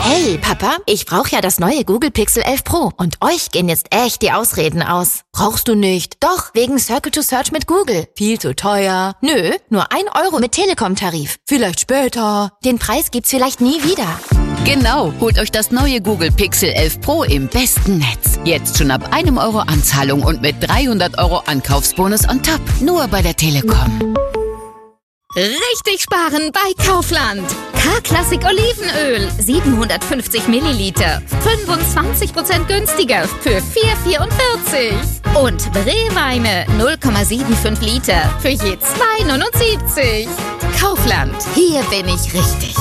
Hey, Papa, ich brauche ja das neue Google Pixel 11 Pro und euch gehen jetzt echt die Ausreden aus. Brauchst du nicht? Doch, wegen Circle to Search mit Google. Viel zu teuer. Nö, nur 1 Euro mit Telekom-Tarif. Vielleicht später. Den Preis gibt's vielleicht nie wieder. Genau, holt euch das neue Google Pixel 11 Pro im besten Netz. Jetzt schon ab 1 Euro Anzahlung und mit 300 Euro Ankaufsbonus on top. Nur bei der Telekom. Richtig sparen bei Kaufland. K-Klassik Olivenöl, 750 Milliliter, 25% günstiger für 4,44. Und Brewweine, 0,75 Liter für je 2,79. Kaufland, hier bin ich richtig.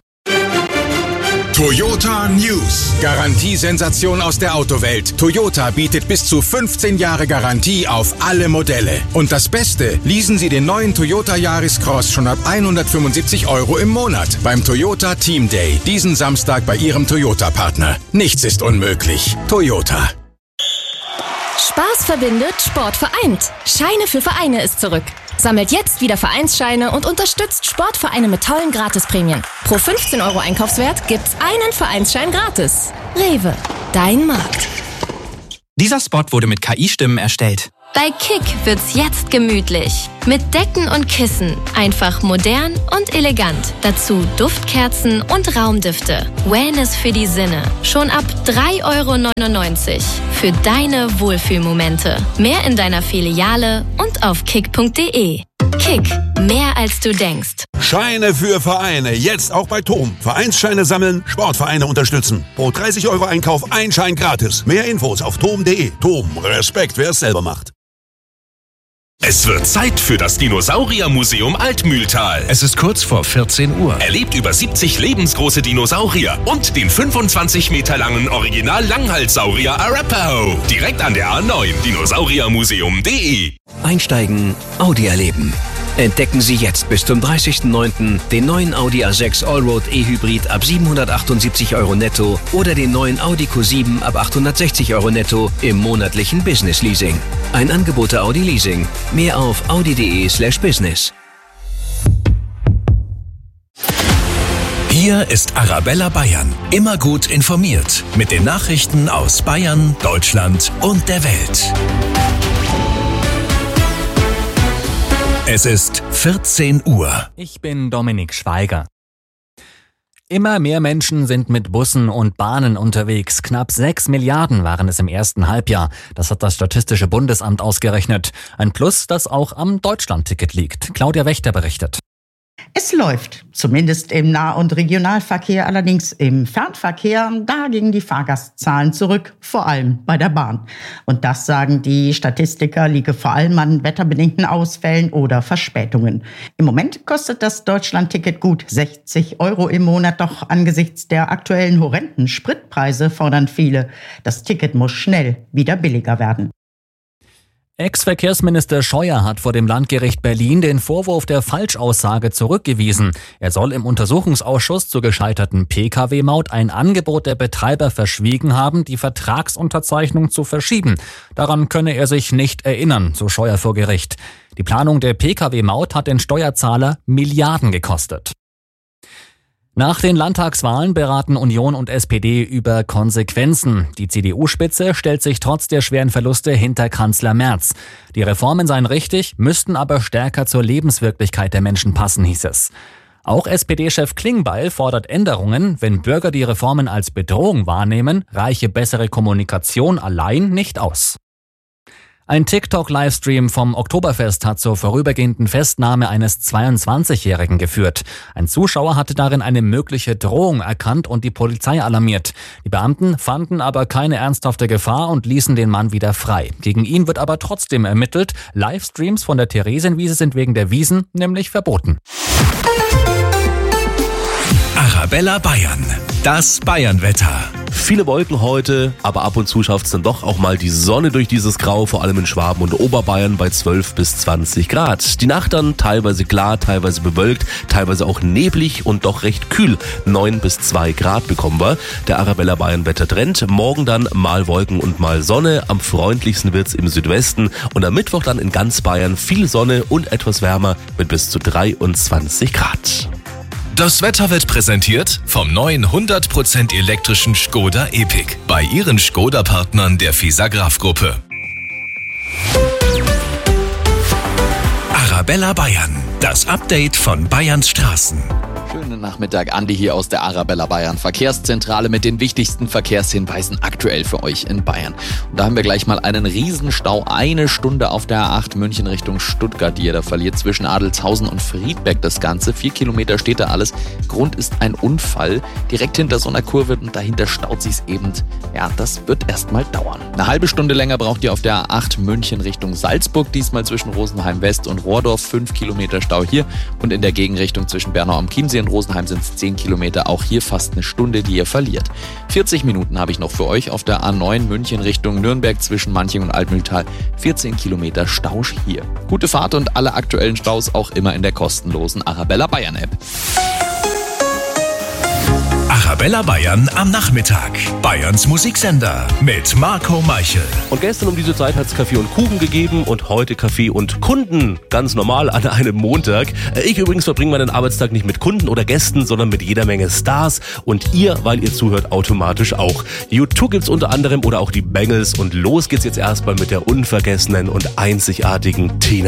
Toyota News. Garantiesensation aus der Autowelt. Toyota bietet bis zu 15 Jahre Garantie auf alle Modelle. Und das Beste, leasen Sie den neuen Toyota Yaris Cross schon ab 175 Euro im Monat beim Toyota Team Day. Diesen Samstag bei Ihrem Toyota-Partner. Nichts ist unmöglich. Toyota. Spaß verbindet, Sport vereint. Scheine für Vereine ist zurück. Sammelt jetzt wieder Vereinsscheine und unterstützt Sportvereine mit tollen Gratisprämien. Pro 15 Euro Einkaufswert gibt's einen Vereinsschein gratis. Rewe, dein Markt. Dieser Spot wurde mit KI-Stimmen erstellt. Bei Kick wird's jetzt gemütlich. Mit Decken und Kissen. Einfach modern und elegant. Dazu Duftkerzen und Raumdüfte. Wellness für die Sinne. Schon ab 3,99 Euro. Für deine Wohlfühlmomente. Mehr in deiner Filiale und auf kick.de. Kick. Mehr als du denkst. Scheine für Vereine. Jetzt auch bei TOM. Vereinsscheine sammeln, Sportvereine unterstützen. Pro 30 Euro Einkauf ein Schein gratis. Mehr Infos auf tom.de. TOM. Respekt, wer es selber macht. Es wird Zeit für das Dinosauriermuseum Altmühltal. Es ist kurz vor 14 Uhr. Erlebt über 70 lebensgroße Dinosaurier und den 25 Meter langen Original-Langhalssaurier Arapaho. Direkt an der A9, dinosauriermuseum.de. Einsteigen, Audi erleben. Entdecken Sie jetzt bis zum 30.09. den neuen Audi A6 Allroad E-Hybrid ab 778 Euro netto oder den neuen Audi Q7 ab 860 Euro netto im monatlichen Business Leasing. Ein Angebot der Audi Leasing. Mehr auf audi.de/business. Hier ist Arabella Bayern. Immer gut informiert. Mit den Nachrichten aus Bayern, Deutschland und der Welt. Es ist 14 Uhr. Ich bin Dominik Schweiger. Immer mehr Menschen sind mit Bussen und Bahnen unterwegs. Knapp 6 Milliarden waren es im ersten Halbjahr. Das hat das Statistische Bundesamt ausgerechnet. Ein Plus, das auch am Deutschlandticket liegt. Claudia Wächter berichtet. Es läuft, zumindest im Nah- und Regionalverkehr, allerdings im Fernverkehr, da gingen die Fahrgastzahlen zurück, vor allem bei der Bahn. Und das, sagen die Statistiker, liege vor allem an wetterbedingten Ausfällen oder Verspätungen. Im Moment kostet das Deutschlandticket gut 60 Euro im Monat, doch angesichts der aktuellen horrenden Spritpreise fordern viele, das Ticket muss schnell wieder billiger werden. Ex-Verkehrsminister Scheuer hat vor dem Landgericht Berlin den Vorwurf der Falschaussage zurückgewiesen. Er soll im Untersuchungsausschuss zur gescheiterten Pkw-Maut ein Angebot der Betreiber verschwiegen haben, die Vertragsunterzeichnung zu verschieben. Daran könne er sich nicht erinnern, so Scheuer vor Gericht. Die Planung der Pkw-Maut hat den Steuerzahler Milliarden gekostet. Nach den Landtagswahlen beraten Union und SPD über Konsequenzen. Die CDU-Spitze stellt sich trotz der schweren Verluste hinter Kanzler Merz. Die Reformen seien richtig, müssten aber stärker zur Lebenswirklichkeit der Menschen passen, hieß es. Auch SPD-Chef Klingbeil fordert Änderungen. Wenn Bürger die Reformen als Bedrohung wahrnehmen, reiche bessere Kommunikation allein nicht aus. Ein TikTok-Livestream vom Oktoberfest hat zur vorübergehenden Festnahme eines 22-Jährigen geführt. Ein Zuschauer hatte darin eine mögliche Drohung erkannt und die Polizei alarmiert. Die Beamten fanden aber keine ernsthafte Gefahr und ließen den Mann wieder frei. Gegen ihn wird aber trotzdem ermittelt. Livestreams von der Theresienwiese sind wegen der Wiesn nämlich verboten. Arabella Bayern. Das Bayernwetter. Viele Wolken heute, aber ab und zu schafft es dann doch auch mal die Sonne durch dieses Grau, vor allem in Schwaben und Oberbayern bei 12 bis 20 Grad. Die Nacht dann teilweise klar, teilweise bewölkt, teilweise auch neblig und doch recht kühl. 9 bis 2 Grad bekommen wir. Der Arabella Bayern Wettertrend. Morgen dann mal Wolken und mal Sonne. Am freundlichsten wird's im Südwesten und am Mittwoch dann in ganz Bayern viel Sonne und etwas wärmer mit bis zu 23 Grad. Das Wetter wird präsentiert vom neuen 100% elektrischen Škoda Epiq bei Ihren Škoda-Partnern der Fisagraph-Gruppe. Arabella Bayern, das Update von Bayerns Straßen. Schönen Nachmittag, Andi hier aus der Arabella Bayern Verkehrszentrale mit den wichtigsten Verkehrshinweisen aktuell für euch in Bayern. Und da haben wir gleich mal einen Riesenstau, 1 Stunde auf der A8 München Richtung Stuttgart, die ihr da verliert zwischen Adelzhausen und Friedberg das Ganze. 4 Kilometer steht da alles. Grund ist ein Unfall direkt hinter so einer Kurve und dahinter staut sich's eben. Ja, das wird erstmal dauern. Eine halbe Stunde länger braucht ihr auf der A8 München Richtung Salzburg, diesmal zwischen Rosenheim West und Rohrdorf. 5 Kilometer Stau hier und in der Gegenrichtung zwischen Bernau am Chiemsee und Rosenheim sind es 10 Kilometer, auch hier fast eine Stunde, die ihr verliert. 40 Minuten habe ich noch für euch auf der A9 München Richtung Nürnberg zwischen Manching und Altmühltal. 14 Kilometer Stau hier. Gute Fahrt und alle aktuellen Staus auch immer in der kostenlosen Arabella Bayern App. Arabella Bayern am Nachmittag. Bayerns Musiksender mit Marco Meichel. Und gestern um diese Zeit hat es Kaffee und Kuchen gegeben und heute Kaffee und Kunden. Ganz normal an einem Montag. Ich übrigens verbringe meinen Arbeitstag nicht mit Kunden oder Gästen, sondern mit jeder Menge Stars. Und ihr, weil ihr zuhört, automatisch auch. U2 gibt's unter anderem oder auch die Bangles. Und los geht's jetzt erstmal mit der unvergessenen und einzigartigen Tina.